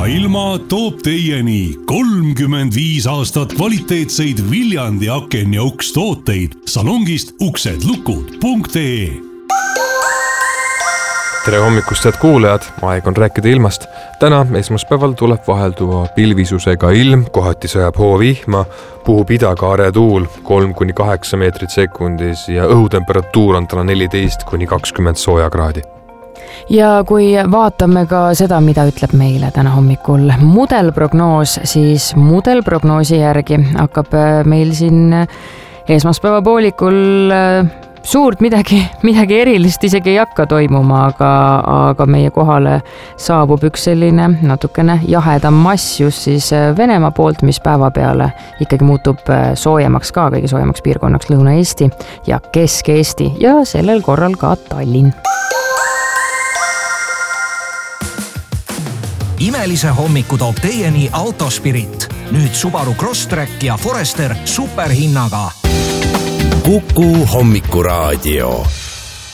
ilma toob teieni 35 aastat kvaliteetseid Viljandi aken ja uks tooteid salongist uksedlukud.ee. Tere hommikust, head kuulajad, aeg on rääkida ilmast. Täna esmaspäeval tuleb vahelduva pilvisusega ilm, kohati sajab hoovihma, puhub idakaare tuul 3-8 meetrit sekundis ja õhutemperatuur on täna 14-20 soojakraadi. Ja kui vaatame ka seda, mida ütleb meile täna hommikul mudelprognoos, siis mudelprognoosi järgi hakkab meil siin esmaspäeva poolikul suurt midagi erilist isegi ei hakka toimuma, aga meie kohale saabub üks selline natukene jahedam mass just siis Venemaa poolt, mis päeva peale ikkagi muutub soojemaks ka, kõige soojemaks piirkonnaks Lõuna-Eesti ja Kesk-Eesti ja sellel korral ka Tallinn. Imelise hommiku toob teieni Autospirit. Nüüd Subaru Crosstrek ja Forester superhinnaga. Kuku hommikuraadio.